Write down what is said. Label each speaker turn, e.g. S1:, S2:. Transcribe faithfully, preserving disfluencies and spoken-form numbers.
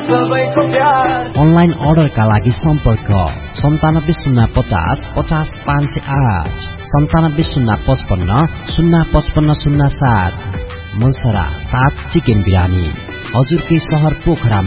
S1: Online अर्डरका लागि सम्पर्क सन्तानब्बे शून्य पचास पचास पाँच सय आठ सन्तानब्बे शून्य पचपन्न शून्य पचपन्न शून्य सात। मुलसरा सात चिकन बिरानी हजुरकै सहर पोखरा